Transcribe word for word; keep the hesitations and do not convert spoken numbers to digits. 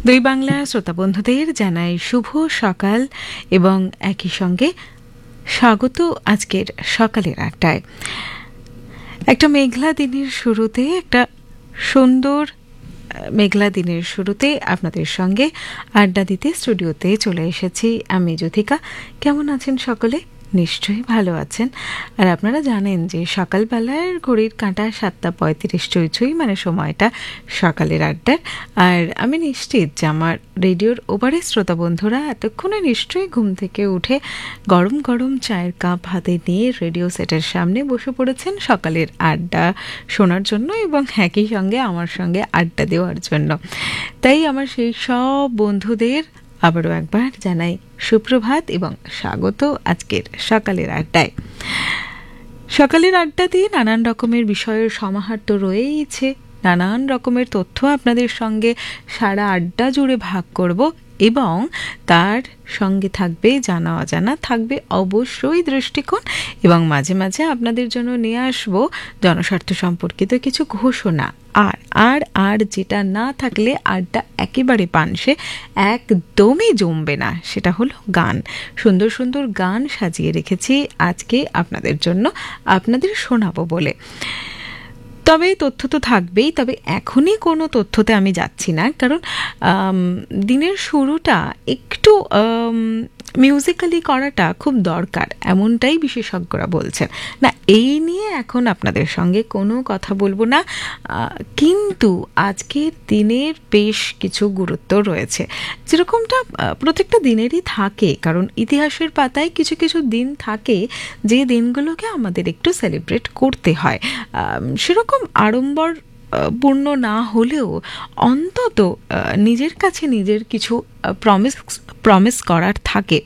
দুই বাংলা শ্রোতা বন্ধুদের জানাই শুভ সকাল এবং একই সঙ্গে স্বাগত আজকের সকালের আড্ডায়। একটা মেঘলা দিনের শুরুতে একটা সুন্দর মেঘলা দিনের শুরুতে আপনাদের সঙ্গে আড্ডা দিতে স্টুডিওতে চলে এসেছি আমি জ্যোতিকা। কেমন আছেন সকলে? নিশ্চয়ই ভালো আছেন। আর আপনারা জানেন যে সকালবেলার ঘড়ির কাঁটা সাতটা পঁয়ত্রিশ ছুঁই ছুঁই মানে সময়টা সকালের আড্ডার। আর আমি নিশ্চিত যে আমার রেডিওর ওপারে শ্রোতা বন্ধুরা এতক্ষণে নিশ্চয়ই ঘুম থেকে উঠে গরম গরম চায়ের কাপ হাতে নিয়ে রেডিও সেটের সামনে বসে পড়েছেন সকালের আড্ডা শোনার জন্য এবং একই সঙ্গে আমার সঙ্গে আড্ডা দেওয়ার জন্য। তাই আমার সেই সব বন্ধুদের আবারও একবার জানাই সুপ্রভাত এবং স্বাগত আজকের সকালের আড্ডায়। সকালের আড্ডাতে নানান রকমের বিষয়ের সমাহার তো রয়েইছে, নানান রকমের তথ্য আপনাদের সঙ্গে সারা আড্ডা জুড়ে ভাগ করব এবং তার সঙ্গে থাকবে জানা অজানা, থাকবে অবশ্যই দৃষ্টিকোণ এবং মাঝে মাঝে আপনাদের জন্য নিয়ে আসবো জনস্বার্থ সম্পর্কিত কিছু ঘোষণা। আর আর আর যেটা না থাকলে আড্ডা একেবারে পানসে, একদমই জমবে না, সেটা হলো গান। সুন্দর সুন্দর গান সাজিয়ে রেখেছি আজকে আপনাদের জন্য, আপনাদের শোনাবো বলে। তবে তথ্য তো থাকবেই, তবে এখনই কোনো তথ্যতে আমি যাচ্ছি না, কারণ দিনের শুরুটা একটু মিউজিক্যালি করাটা খুব দরকার, এমনটাই বিশেষজ্ঞরা বলছেন। না, এই নিয়ে এখন আপনাদের সঙ্গে কোনো কথা বলবো না, কিন্তু আজকের দিনের বেশ কিছু গুরুত্ব রয়েছে, যেরকমটা প্রত্যেকটা দিনেরই থাকে, কারণ ইতিহাসের পাতায় কিছু কিছু দিন থাকে যে দিনগুলোকে আমাদের একটু সেলিব্রেট করতে হয়। সেরকম আড়ম্বর পূর্ণ না হলেও অন্তত নিজের কাছে নিজের কিছু প্রমিস প্রমিস করার থাকে।